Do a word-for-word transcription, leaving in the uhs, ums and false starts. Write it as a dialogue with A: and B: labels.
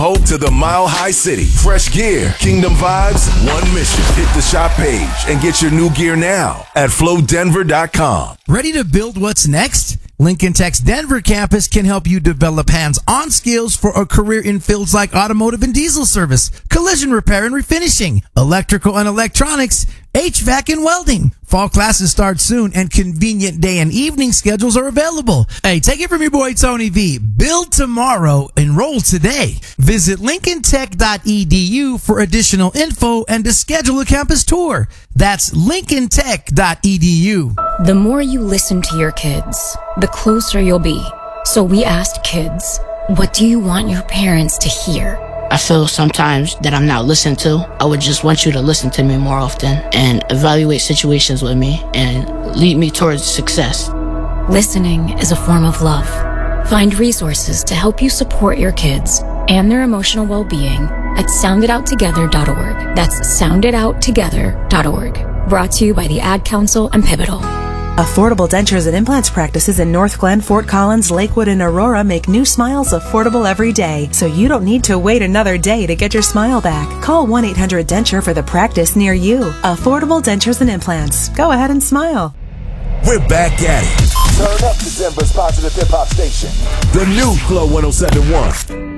A: hope to the Mile High City. Fresh gear, kingdom vibes, one mission. Hit the shop page and get your new gear now at flow denver dot com.
B: Ready to build what's next? Lincoln Tech's Denver campus can help you develop hands-on skills for a career in fields like automotive and diesel service, collision repair and refinishing, electrical and electronics, H V A C and welding. Fall classes start soon and convenient day and evening schedules are available. Hey, take it from your boy Tony V. Build tomorrow, enroll today. Visit lincoln tech dot e d u for additional info and to schedule a campus tour. That's lincoln tech dot e d u.
C: The more you listen to your kids, the closer you'll be. So we asked kids, what do you want your parents to hear?
D: I feel sometimes that I'm not listened to. I would just want you to listen to me more often and evaluate situations with me and lead me towards success.
C: Listening is a form of love. Find resources to help you support your kids and their emotional well-being at sound it out together dot org. That's sound it out together dot org. Brought to you by the Ad Council and Pivotal.
E: Affordable Dentures and Implants practices in North Glen, Fort Collins, Lakewood, and Aurora make new smiles affordable every day, so you don't need to wait another day to get your smile back. Call one eight hundred denture for the practice near you. Affordable Dentures and Implants. Go ahead and smile.
A: We're back at it. Turn up to Denver's positive hip-hop station. The new Flow one oh seven point one.